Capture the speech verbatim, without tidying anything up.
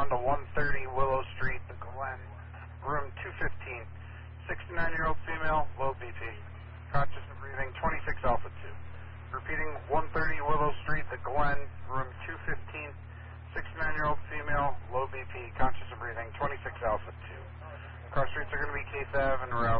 down to one thirty Willow Street, The Glen, room two fifteen. sixty-nine-year-old female, low B P. Conscious and breathing, twenty-six Alpha two. Repeating, one thirty Willow Street, The Glen, room two fifteen. sixty-nine-year-old female, low B P, conscious and breathing, twenty-six Alpha two. Cross streets are going to be Case Ave and Route